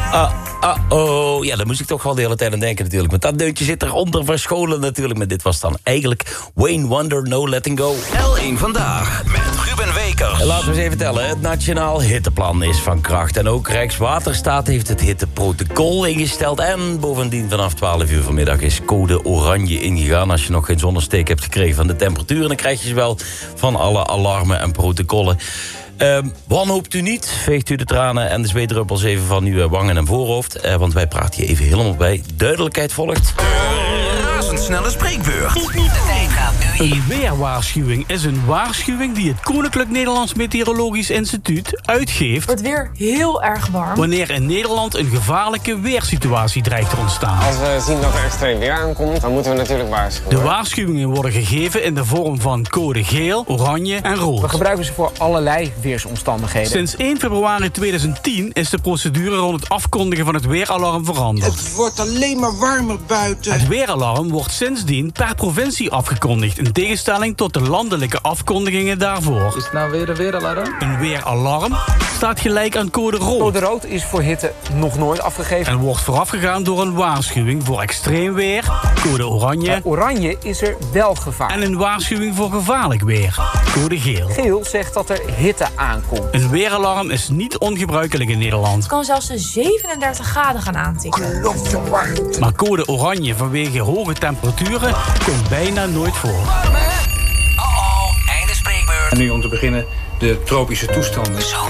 Oh, ja, daar moest ik toch wel de hele tijd aan denken natuurlijk. Want dat deuntje zit eronder verscholen natuurlijk. Maar dit was dan eigenlijk Wayne Wonder, No Letting Go. L1 Vandaag met Ruben Wekers. Laten we eens even tellen. Het Nationaal Hitteplan is van kracht. En ook Rijkswaterstaat heeft het hitteprotocol ingesteld. En bovendien vanaf 12 uur vanmiddag is code oranje ingegaan. Als je nog geen zonnesteek hebt gekregen van de temperatuur, dan krijg je ze wel van alle alarmen en protocollen. Wanhoopt u niet, veegt u de tranen en de zweetdruppels even van uw wangen en voorhoofd. Want wij praten hier even helemaal bij. Duidelijkheid volgt. Razendsnelle spreekbeurt. De tijd gaat nu in. Een weerwaarschuwing is een waarschuwing die het Koninklijk Nederlands Meteorologisch Instituut uitgeeft Het wordt weer heel erg warm. wanneer in Nederland een gevaarlijke weersituatie dreigt te ontstaan. Als we zien dat er extreem weer aankomt, dan moeten we natuurlijk waarschuwen. De waarschuwingen worden gegeven in de vorm van code geel, oranje en rood. We gebruiken ze voor allerlei weersomstandigheden. Sinds 1 februari 2010 is de procedure rond het afkondigen van het weeralarm veranderd. Het wordt alleen maar warmer buiten. Het weeralarm wordt sindsdien per provincie afgekondigd, in tegenstelling tot de landelijke afkondigingen daarvoor. Is het nou weer een weeralarm? Een weeralarm staat gelijk aan code rood Code rood is voor hitte nog nooit afgegeven. en wordt voorafgegaan door een waarschuwing voor extreem weer, code oranje, Oranje is er wel gevaar. en een waarschuwing voor gevaarlijk weer, code geel. Geel zegt dat er hitte aankomt. Een weeralarm is niet ongebruikelijk in Nederland. Het kan zelfs de 37 graden gaan aantikken. Maar code oranje vanwege hoge temperaturen komt bijna nooit voor. Einde spreekbeurt. En nu om te beginnen de tropische toestanden.